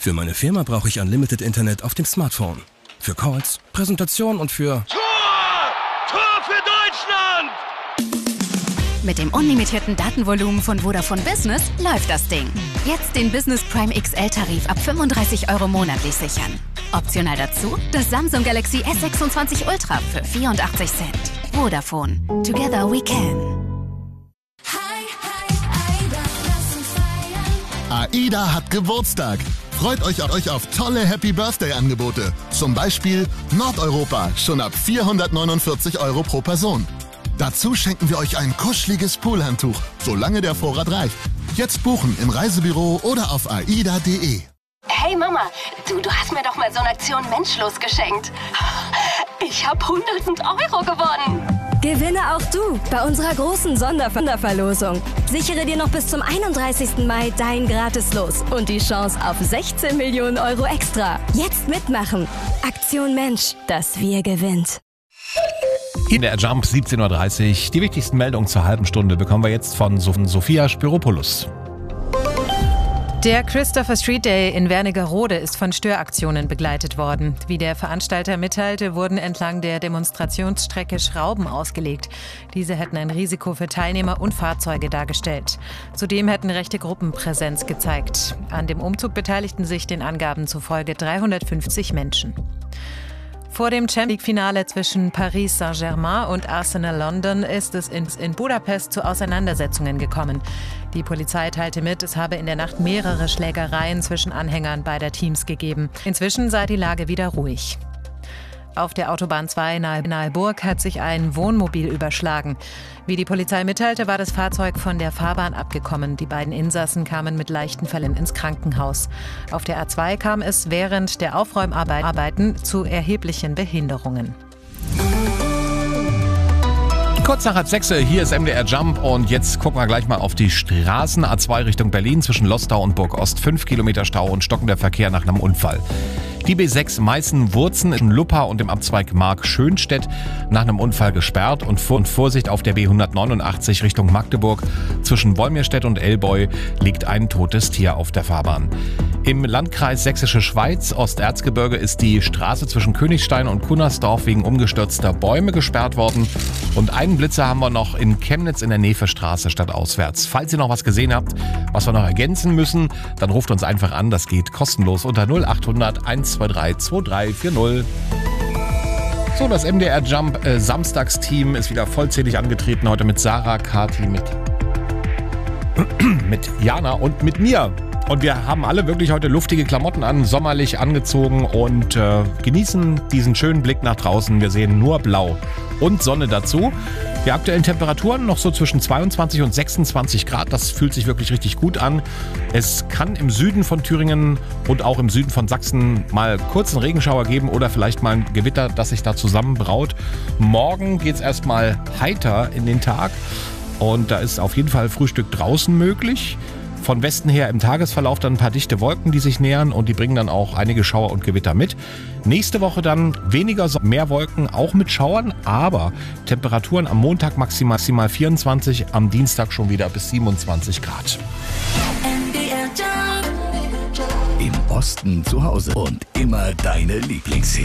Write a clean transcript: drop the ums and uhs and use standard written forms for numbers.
Für meine Firma brauche ich Unlimited Internet auf dem Smartphone. Für Calls, Präsentationen und für... Tor für Deutschland! Mit dem unlimitierten Datenvolumen von Vodafone Business läuft das Ding. Jetzt den Business Prime XL-Tarif ab 35 € monatlich sichern. Optional dazu das Samsung Galaxy S26 Ultra für 84 Cent. Vodafone. Together we can. AIDA hat Geburtstag. Freut euch auf tolle Happy Birthday-Angebote. Zum Beispiel Nordeuropa, schon ab 449 € pro Person. Dazu schenken wir euch ein kuscheliges Poolhandtuch, solange der Vorrat reicht. Jetzt buchen im Reisebüro oder auf aida.de. Hey Mama, du hast mir doch mal so eine Aktion Menschlos geschenkt. Ich habe 100 € gewonnen. Gewinne auch du bei unserer großen Sonderverlosung. Sichere dir noch bis zum 31. Mai dein Gratislos und die Chance auf 16 Millionen € extra. Jetzt mitmachen. Aktion Mensch, das Wir gewinnt. In der Jump 17.30 Uhr. Die wichtigsten Meldungen zur halben Stunde bekommen wir jetzt von Sophia Spiropoulos. Der Christopher Street Day in Wernigerode ist von Störaktionen begleitet worden. Wie der Veranstalter mitteilte, wurden entlang der Demonstrationsstrecke Schrauben ausgelegt. Diese hätten ein Risiko für Teilnehmer und Fahrzeuge dargestellt. Zudem hätten rechte Gruppen Präsenz gezeigt. An dem Umzug beteiligten sich den Angaben zufolge 350 Menschen. Vor dem Champions League-Finale zwischen Paris Saint-Germain und Arsenal London ist es in Budapest zu Auseinandersetzungen gekommen. Die Polizei teilte mit, es habe in der Nacht mehrere Schlägereien zwischen Anhängern beider Teams gegeben. Inzwischen sei die Lage wieder ruhig. Auf der Autobahn 2 nahe Burg hat sich ein Wohnmobil überschlagen. Wie die Polizei mitteilte, war das Fahrzeug von der Fahrbahn abgekommen. Die beiden Insassen kamen mit leichten Fällen ins Krankenhaus. Auf der A2 kam es während der Aufräumarbeiten zu erheblichen Behinderungen. Kurz nach 6:30, hier ist MDR Jump und jetzt gucken wir gleich mal auf die Straßen. A2 Richtung Berlin zwischen Lostau und Burgost. 5 Kilometer Stau und stockender Verkehr nach einem Unfall. Die B6 Meißen-Wurzen in Luppa und im Abzweig Mark-Schönstedt nach einem Unfall gesperrt und Vorsicht auf der B189 Richtung Magdeburg. Zwischen Wolmirstedt und Elbeu liegt ein totes Tier auf der Fahrbahn. Im Landkreis Sächsische Schweiz, Osterzgebirge, ist die Straße zwischen Königstein und Kunnersdorf wegen umgestürzter Bäume gesperrt worden. Und einen Blitzer haben wir noch in Chemnitz in der Nevestraße stadtauswärts. Falls ihr noch was gesehen habt, was wir noch ergänzen müssen, dann ruft uns einfach an. Das geht kostenlos unter 0800 123 2340. So, das MDR Jump Samstagsteam ist wieder vollzählig angetreten. Heute mit Sarah, Kati, mit Jana und mit mir. Und wir haben alle wirklich heute luftige Klamotten an, sommerlich angezogen und genießen diesen schönen Blick nach draußen. Wir sehen nur Blau und Sonne dazu. Die aktuellen Temperaturen noch so zwischen 22 und 26 Grad. Das fühlt sich wirklich richtig gut an. Es kann im Süden von Thüringen und auch im Süden von Sachsen mal kurz einen Regenschauer geben oder vielleicht mal ein Gewitter, das sich da zusammenbraut. Morgen geht es erstmal heiter in den Tag und da ist auf jeden Fall Frühstück draußen möglich. Von Westen her im Tagesverlauf dann ein paar dichte Wolken, die sich nähern und die bringen dann auch einige Schauer und Gewitter mit. Nächste Woche dann weniger, mehr Wolken, auch mit Schauern, aber Temperaturen am Montag maximal 24, am Dienstag schon wieder bis 27 Grad. Im Osten zu Hause und immer deine Lieblingshits.